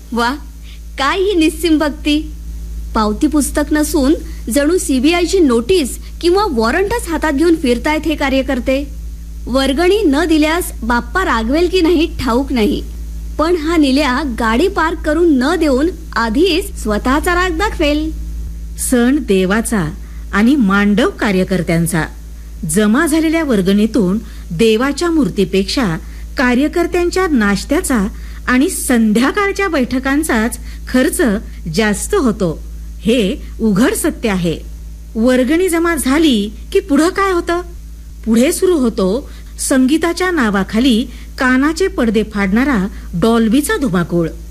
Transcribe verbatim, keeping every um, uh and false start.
वा, काय ही निस्सीम भक्ती. पावती पुस्तक नसून जणू सीबीआयची नोटीस किंवा वॉरंटच हातात घेऊन फिरतायत हे कार्यकर्ते. वर्गणी न दिल्यास बाप्पा रागवेल की नाही ठाऊक नाही, पण हा निल्या गाडी पार्क करून न देऊन आधीच स्वतःचा राग दाखवेल. सण देवाचा आणि मांडव कार्यकर्त्यांचा. जमा झालेल्या वर्गणीतून देवाच्या मूर्तीपेक्षा कार्यकर्त्यांच्या नाश्त्याचा आणि संध्याकाळच्या बैठकांचाच खर्च जास्त होतो, हे उघड सत्य आहे. वर्गणी जमा झाली की पुढे काय होतं? पुढे सुरू होतो संगीताच्या नावाखाली कानाचे पडदे फाडणारा डॉल्बीचा धुमाकूळ.